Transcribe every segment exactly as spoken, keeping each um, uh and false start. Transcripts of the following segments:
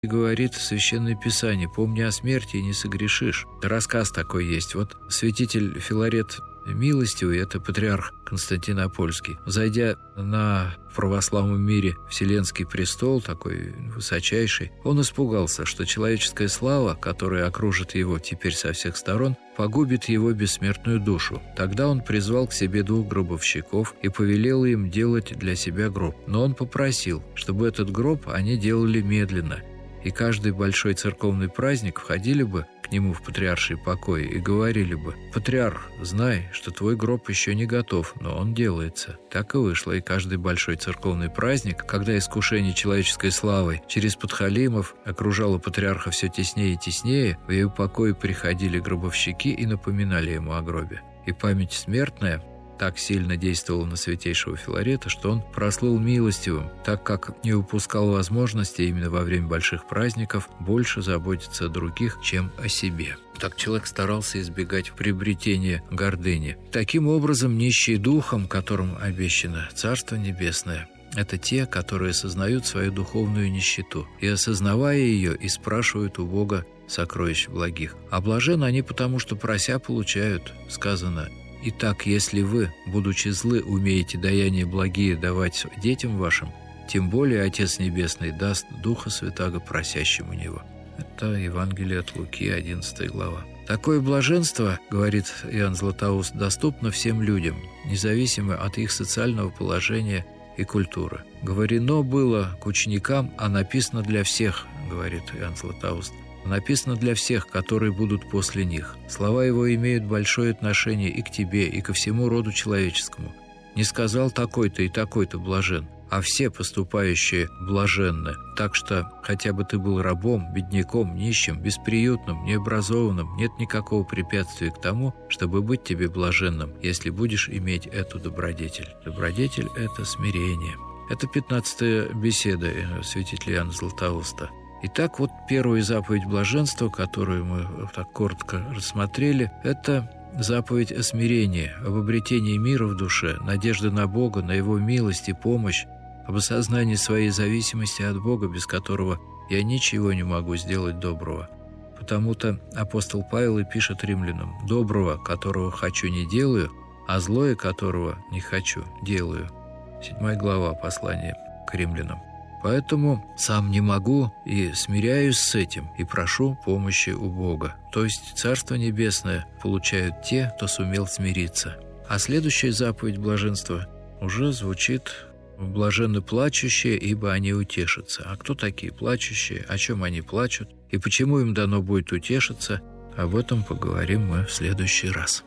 И говорит Священное Писание: «Помни о смерти и не согрешишь». Рассказ такой есть. Вот святитель Филарет Милостивый, это патриарх Константинопольский, зайдя на в православном мире Вселенский престол, такой высочайший, он испугался, что человеческая слава, которая окружит его теперь со всех сторон, погубит его бессмертную душу. Тогда он призвал к себе двух гробовщиков и повелел им делать для себя гроб. Но он попросил, чтобы этот гроб они делали медленно, и каждый большой церковный праздник входили бы к нему в патриарший покой и говорили бы: «Патриарх, знай, что твой гроб еще не готов, но он делается». Так и вышло, и каждый большой церковный праздник, когда искушение человеческой славой через подхалимов окружало патриарха все теснее и теснее, в его покой приходили гробовщики и напоминали ему о гробе. И память смертная так сильно действовал на святейшего Филарета, что он прослыл милостивым, так как не упускал возможности именно во время больших праздников больше заботиться о других, чем о себе. Так человек старался избегать приобретения гордыни. Таким образом, нищие духом, которым обещано Царство Небесное, это те, которые осознают свою духовную нищету и, осознавая ее, и спрашивают у Бога сокровищ благих. А блаженны они потому, что прося получают. Сказано: «Итак, если вы, будучи злы, умеете даяния благие давать детям вашим, тем более Отец Небесный даст Духа Святаго просящему Него». Это Евангелие от Луки, одиннадцатая глава. Такое блаженство, говорит Иоанн Златоуст, доступно всем людям, независимо от их социального положения и культуры. «Говорено было к ученикам, а написано для всех», говорит Иоанн Златоуст. Написано для всех, которые будут после них. Слова его имеют большое отношение и к тебе, и ко всему роду человеческому. Не сказал такой-то и такой-то блажен, а все поступающие блаженны. Так что, хотя бы ты был рабом, бедняком, нищим, бесприютным, необразованным, нет никакого препятствия к тому, чтобы быть тебе блаженным, если будешь иметь эту добродетель. Добродетель – это смирение. Это пятнадцатая беседа святителя Иоанна Златоуста. Итак, вот первая заповедь блаженства, которую мы так коротко рассмотрели, это заповедь о смирении, об обретении мира в душе, надежды на Бога, на Его милость и помощь, об осознании своей зависимости от Бога, без которого я ничего не могу сделать доброго. Потому-то апостол Павел и пишет римлянам: «Доброго, которого хочу, не делаю, а злое, которого не хочу, делаю». Седьмая глава послания к римлянам. Поэтому сам не могу и смиряюсь с этим, и прошу помощи у Бога. То есть Царство Небесное получают те, кто сумел смириться. А следующая заповедь блаженства уже звучит: «Блаженны плачущие, ибо они утешатся». А кто такие плачущие? О чем они плачут? И почему им дано будет утешиться? Об этом поговорим мы в следующий раз.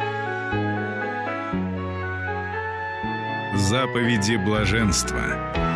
Заповеди блаженства.